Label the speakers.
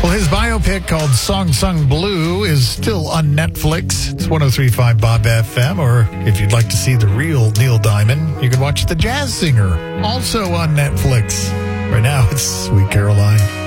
Speaker 1: Well, his biopic called Song Sung Blue is still on Netflix. It's 103.5 Bob FM. Or if you'd like to see the real Neil Diamond, you can watch The Jazz Singer, also on Netflix. Right now, it's Sweet Caroline.